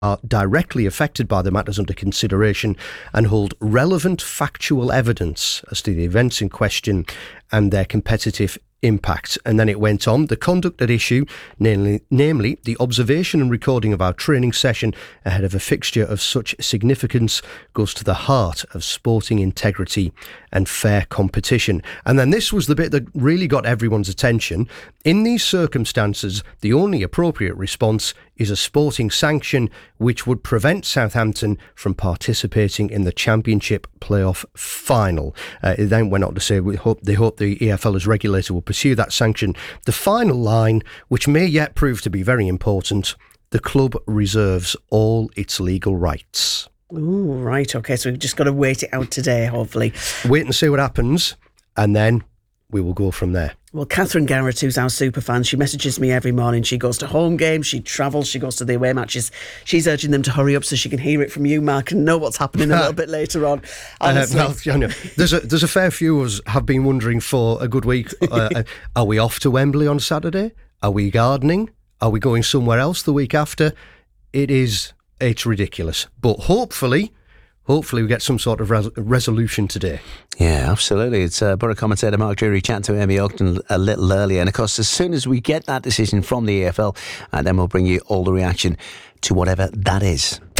are directly affected by the matters under consideration and hold relevant factual evidence as to the events in question and their competitive impact. And then it went on, the conduct at issue, namely the observation and recording of our training session ahead of a fixture of such significance, goes to the heart of sporting integrity and fair competition. And then this was the bit that really got everyone's attention. In these circumstances, the only appropriate response is a sporting sanction which would prevent Southampton from participating in the Championship playoff final. It then went on to say they hope the EFL as regulator will pursue that sanction. The final line, which may yet prove to be very important, the club reserves all its legal rights. Ooh, right, okay, so we've just got to wait it out today, hopefully. Wait and see what happens, and then we will go from there. Well, Catherine Garrett, who's our super fan, she messages me every morning. She goes to home games, she travels, she goes to the away matches. She's urging them to hurry up so she can hear it from you, Mark, and know what's happening a little bit later on. Well, you know, there's a fair few of us have been wondering for a good week. Are we off to Wembley on Saturday? Are we gardening? Are we going somewhere else the week after? It's ridiculous. But hopefully we get some sort of resolution today. Yeah, absolutely. It's Borough commentator Mark Drury chatting to Amy Ogden a little earlier. And of course, as soon as we get that decision from the EFL, then we'll bring you all the reaction to whatever that is.